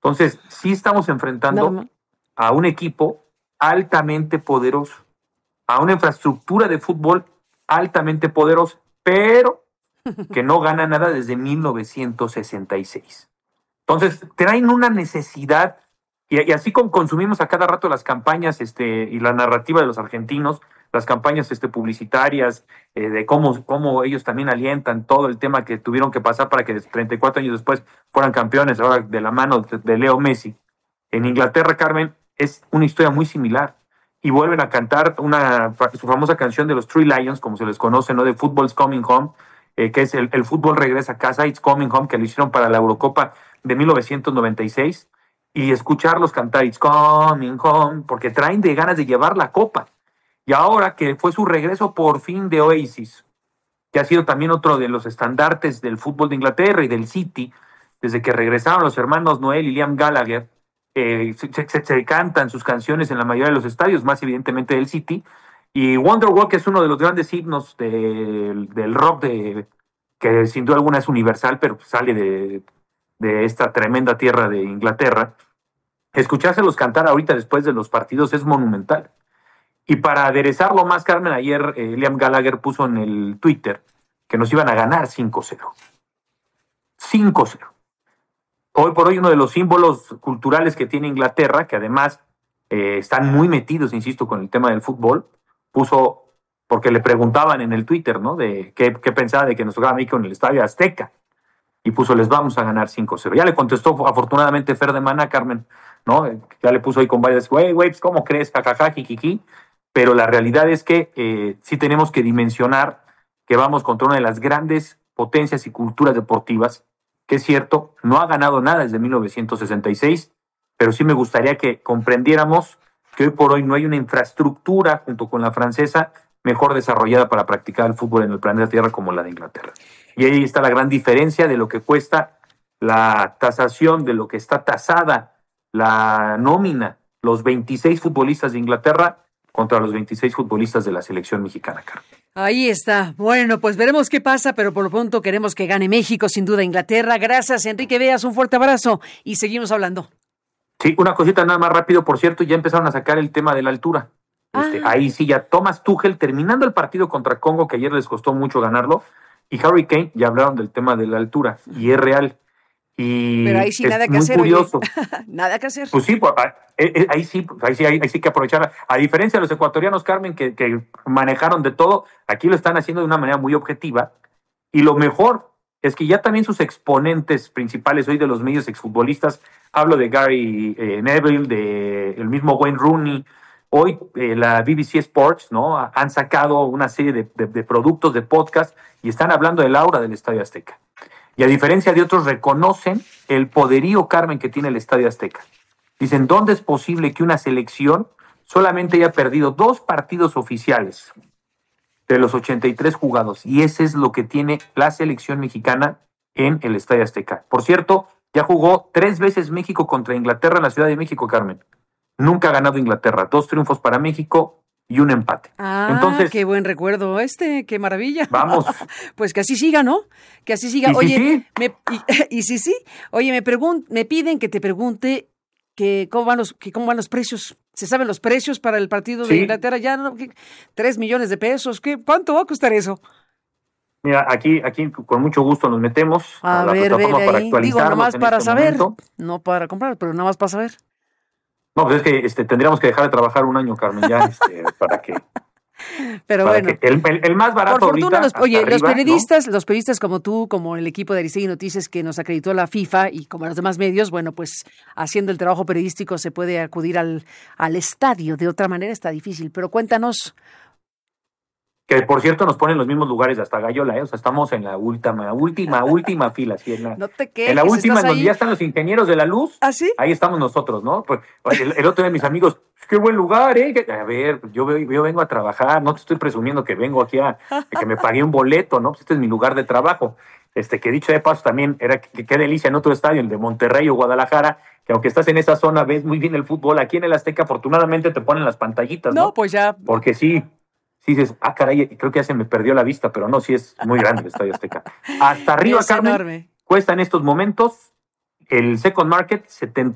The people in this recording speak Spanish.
Entonces, sí estamos enfrentando a un equipo altamente poderoso, a una infraestructura de fútbol altamente poderosa, pero que no gana nada desde 1966. Entonces, traen una necesidad, y así como consumimos a cada rato las campañas y la narrativa de los argentinos, las campañas publicitarias, de cómo ellos también alientan todo el tema que tuvieron que pasar para que 34 años después fueran campeones, ahora de la mano de Leo Messi. En Inglaterra, Carmen, es una historia muy similar. Y vuelven a cantar su famosa canción de los Three Lions, como se les conoce, ¿no? De Football's Coming Home, que es el fútbol regresa a casa, It's Coming Home, que lo hicieron para la Eurocopa de 1996. Y escucharlos cantar It's Coming Home, porque traen de ganas de llevar la copa. Y ahora que fue su regreso por fin de Oasis, que ha sido también otro de los estandartes del fútbol de Inglaterra y del City, desde que regresaron los hermanos Noel y Liam Gallagher, se cantan sus canciones en la mayoría de los estadios, más evidentemente del City, y Wonderwall, que es uno de los grandes himnos del rock, que sin duda alguna es universal, pero sale de esta tremenda tierra de Inglaterra. Escuchárselos cantar ahorita después de los partidos es monumental. Y para aderezarlo más, Carmen, ayer Liam Gallagher puso en el Twitter que nos iban a ganar 5-0. 5-0. Hoy por hoy uno de los símbolos culturales que tiene Inglaterra, que además están muy metidos, insisto, con el tema del fútbol, puso, porque le preguntaban en el Twitter, ¿no? De qué pensaba de que nos tocaba México en el Estadio Azteca, y puso, les vamos a ganar 5-0. Ya le contestó afortunadamente Fer de Mana, Carmen, ¿no? Ya le puso ahí con varias, güey, pues, ¿cómo crees? Jajaja, jijiji. Pero la realidad es que sí tenemos que dimensionar que vamos contra una de las grandes potencias y culturas deportivas, que es cierto, no ha ganado nada desde 1966, pero sí me gustaría que comprendiéramos que hoy por hoy no hay una infraestructura, junto con la francesa, mejor desarrollada para practicar el fútbol en el planeta Tierra como la de Inglaterra. Y ahí está la gran diferencia de lo que cuesta la tasación, de lo que está tasada la nómina, los 26 futbolistas de Inglaterra contra los 26 futbolistas de la selección mexicana, Carmen. Ahí está. Bueno, pues veremos qué pasa, pero por lo pronto queremos que gane México, sin duda Inglaterra. Gracias, Enrique Veas, un fuerte abrazo y seguimos hablando. Sí, una cosita nada más rápido, por cierto, ya empezaron a sacar el tema de la altura. Ahí sí, ya Thomas Tuchel, terminando el partido contra Congo, que ayer les costó mucho ganarlo, y Harry Kane ya hablaron del tema de la altura, y es real. Pero ahí sí nada que hacer, curioso. Nada que hacer. Pues sí, ahí sí que aprovechar. A diferencia de los ecuatorianos, Carmen, que manejaron de todo, aquí lo están haciendo de una manera muy objetiva. Y lo mejor es que ya también sus exponentes principales hoy de los medios exfutbolistas, hablo de Gary Neville, de el mismo Wayne Rooney, hoy la BBC Sports, ¿no? Han sacado una serie de productos, de podcast, y están hablando del aura del Estadio Azteca. Y a diferencia de otros, reconocen el poderío, Carmen, que tiene el Estadio Azteca. Dicen, ¿dónde es posible que una selección solamente haya perdido 2 partidos oficiales de los 83 jugados? Y ese es lo que tiene la selección mexicana en el Estadio Azteca. Por cierto, ya jugó 3 veces México contra Inglaterra en la Ciudad de México, Carmen. Nunca ha ganado Inglaterra. 2 triunfos para México y un empate. Entonces, qué buen recuerdo qué maravilla. Vamos. Pues que así siga, ¿no? Que así siga. Oye, sí. Oye, me piden que te pregunte cómo van los precios. ¿Se saben los precios para el partido de Inglaterra? Ya, ¿no? 3 millones de pesos. ¿Cuánto va a costar eso? Mira, aquí con mucho gusto nos metemos a la ver, plataforma para actualizarnos. Digo, nada más para saber, momento. No para comprar, pero nada más para saber. No, pues es que tendríamos que dejar de trabajar un año, Carmen, ya para que... Pero bueno, el más barato por fortuna, ahorita, los periodistas como tú, como el equipo de Aristegui Noticias que nos acreditó la FIFA y como los demás medios, bueno, pues haciendo el trabajo periodístico se puede acudir al estadio. De otra manera está difícil, pero cuéntanos. Que por cierto nos ponen los mismos lugares hasta Gallola, o sea, estamos en la última fila, ¿sí? No te quejes, en la última, donde ya están los ingenieros de la luz. ¿Ah, sí? Ahí estamos nosotros, ¿no? Pues el otro de mis amigos, qué buen lugar, ¿eh? A ver, yo vengo a trabajar, no te estoy presumiendo que vengo aquí que me pagué un boleto, ¿no? Pues este es mi lugar de trabajo. Que dicho de paso también era que qué delicia en otro estadio, el de Monterrey o Guadalajara, que aunque estás en esa zona ves muy bien el fútbol. Aquí en el Azteca afortunadamente te ponen las pantallitas, ¿no? No, pues ya. Porque sí dices, caray, creo que ya se me perdió la vista, pero no, sí es muy grande el Estadio Azteca. Hasta arriba, Carmen, enorme. Cuesta en estos momentos el Second Market 70